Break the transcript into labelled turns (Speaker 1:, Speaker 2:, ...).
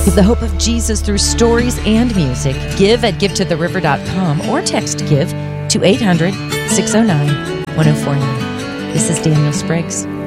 Speaker 1: Give the hope of Jesus through stories and music. Give at givetotheriver.com or text GIVE to 800-609-1049. This is Daniel Spriggs.